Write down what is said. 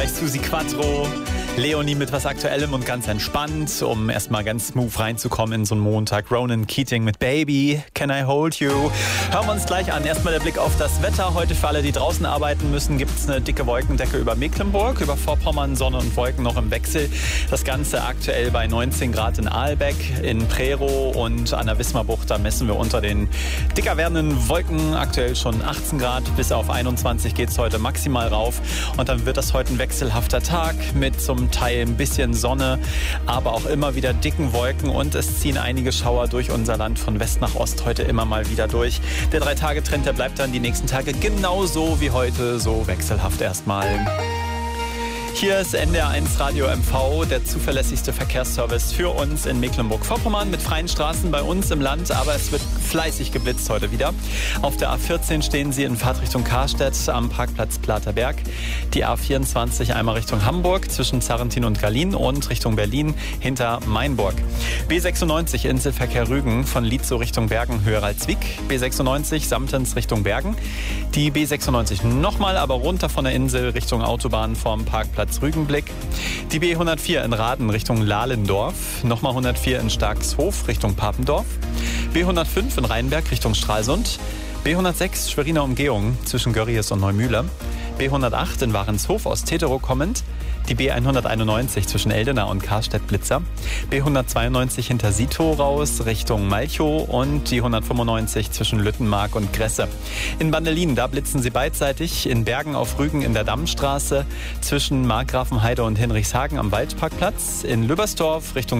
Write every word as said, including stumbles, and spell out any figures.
gleich Susi Quattro, Leonie mit was Aktuellem und ganz entspannt, um erstmal ganz smooth reinzukommen in so einen Montag. Ronan Keating mit Baby, Can I Hold You? Hören wir uns gleich an. Erstmal der Blick auf das Wetter. Heute für alle, die draußen arbeiten müssen, gibt es eine dicke Wolkendecke über Mecklenburg, über Vorpommern, Sonne und Wolken noch im Wechsel. Das Ganze aktuell bei neunzehn Grad in Aalbeck, in Prerow und an der Wismarbucht. Da messen wir unter den dicker werdenden Wolken aktuell schon achtzehn Grad. Bis auf einundzwanzig geht es heute maximal rauf. Und dann wird das heute ein wechselhafter Tag mit zum Teil ein bisschen Sonne, aber auch immer wieder dicken Wolken und es ziehen einige Schauer durch unser Land von West nach Ost heute immer mal wieder durch. Der Drei-Tage-Trend, der bleibt dann die nächsten Tage genauso wie heute, so wechselhaft erstmal. Hier ist N D R eins Radio M V, der zuverlässigste Verkehrsservice für uns in Mecklenburg-Vorpommern mit freien Straßen bei uns im Land, aber es wird fleißig geblitzt heute wieder. Auf der A vierzehn stehen Sie in Fahrtrichtung Karstedt am Parkplatz Platerberg. Die A vierundzwanzig einmal Richtung Hamburg zwischen Zarrentin und Gallien und Richtung Berlin hinter Mainburg. B sechsundneunzig Inselverkehr Rügen von Lietzow Richtung Bergen höher als Wieg. B sechsundneunzig Samtens Richtung Bergen. Die B sechsundneunzig nochmal, aber runter von der Insel Richtung Autobahn vom Parkplatz Rügenblick. Die B hundertvier in Raden Richtung Lahlendorf. Nochmal hundertvier in Starkshof Richtung Papendorf. B hundertfünf in Rheinberg Richtung Stralsund. B hundertsechs Schweriner Umgehung zwischen Görries und Neumühle. B hundertacht in Warenshof aus Teterow kommend. Die B hunderteinundneunzig zwischen Eldena und Karstedt-Blitzer. B hundertzweiundneunzig hinter Sitow raus Richtung Malchow und die hundertfünfundneunzig zwischen Lüttenmark und Gresse. In Bandelin, da blitzen sie beidseitig. In Bergen auf Rügen in der Dammstraße zwischen Markgrafenheide und Hinrichshagen am Waldparkplatz. In Lübbersdorf Richtung